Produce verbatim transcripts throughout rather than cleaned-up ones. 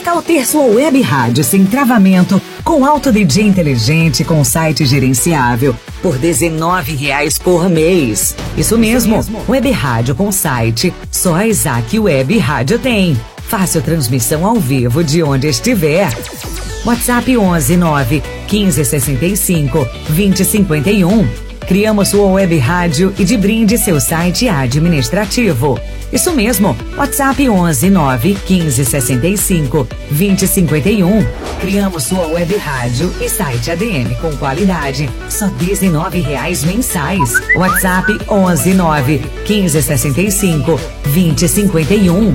tal ter sua web rádio sem travamento, com alto D J inteligente, com site gerenciável, por dezenove reais por mês? Isso mesmo, Isso mesmo. Web rádio com site, só a Isaac Web Rádio tem. Fácil transmissão ao vivo de onde estiver. WhatsApp onze nove quinze sessenta e cinco vinte cinquenta e um. Criamos sua web rádio e de brinde seu site administrativo. Isso mesmo, WhatsApp onze nove quinze sessenta e cinco vinte cinquenta e um. Criamos sua web rádio e site A D M com qualidade, só dezenove reais mensais. WhatsApp onze nove quinze sessenta e cinco vinte cinquenta e um.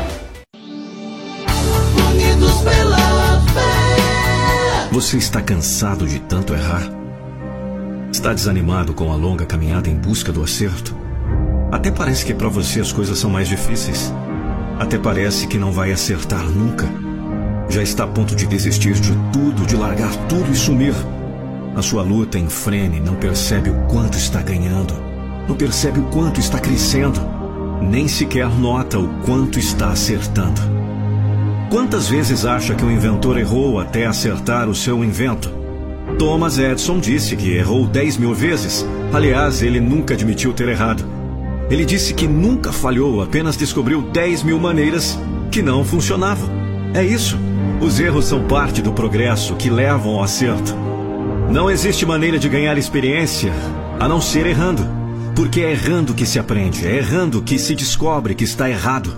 Você está cansado de tanto errar? Está desanimado com a longa caminhada em busca do acerto? Até parece que para você as coisas são mais difíceis. Até parece que não vai acertar nunca. Já está a ponto de desistir de tudo, de largar tudo e sumir. A sua luta enfrene, não percebe o quanto está ganhando. Não percebe o quanto está crescendo. Nem sequer nota o quanto está acertando. Quantas vezes acha que o inventor errou até acertar o seu invento? Thomas Edison disse que errou dez mil vezes. Aliás, ele nunca admitiu ter errado. Ele disse que nunca falhou, apenas descobriu dez mil maneiras que não funcionavam. É isso. Os erros são parte do progresso que levam ao acerto. Não existe maneira de ganhar experiência a não ser errando. Porque é errando que se aprende, é errando que se descobre que está errado.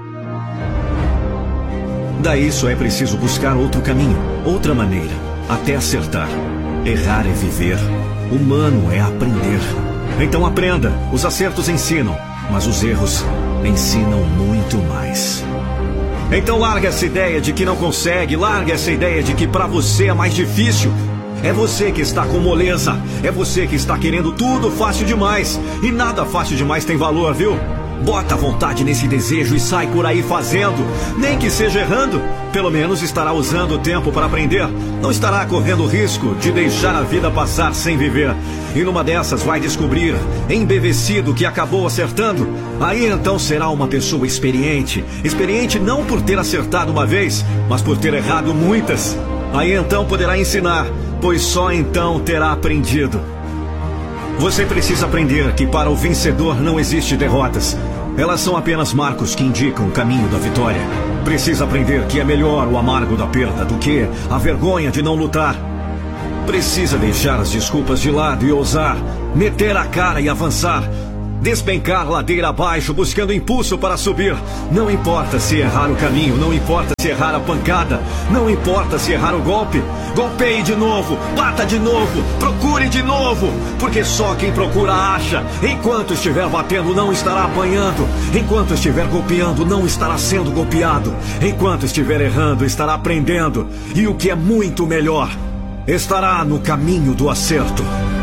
Daí só é preciso buscar outro caminho, outra maneira, até acertar. Errar é viver, humano é aprender. Então aprenda, os acertos ensinam, mas os erros ensinam muito mais. Então larga essa ideia de que não consegue, larga essa ideia de que para você é mais difícil. É você que está com moleza, é você que está querendo tudo fácil demais. E nada fácil demais tem valor, viu? Bota a vontade nesse desejo e sai por aí fazendo. Nem que seja errando, pelo menos estará usando o tempo para aprender. Não estará correndo o risco de deixar a vida passar sem viver. E numa dessas vai descobrir, embevecido, que acabou acertando. Aí então será uma pessoa experiente. Experiente não por ter acertado uma vez, mas por ter errado muitas. Aí então poderá ensinar, pois só então terá aprendido. Você precisa aprender que para o vencedor não existe derrotas. Elas são apenas marcos que indicam o caminho da vitória. Precisa aprender que é melhor o amargo da perda do que a vergonha de não lutar. Precisa deixar as desculpas de lado e ousar, meter a cara e avançar. Despencar ladeira abaixo, buscando impulso para subir. Não importa se errar o caminho, não importa se errar a pancada, não importa se errar o golpe. Golpeie de novo, bata de novo, procure de novo, porque só quem procura acha. Enquanto estiver batendo, não estará apanhando. Enquanto estiver golpeando, não estará sendo golpeado. Enquanto estiver errando, estará aprendendo. E o que é muito melhor, estará no caminho do acerto.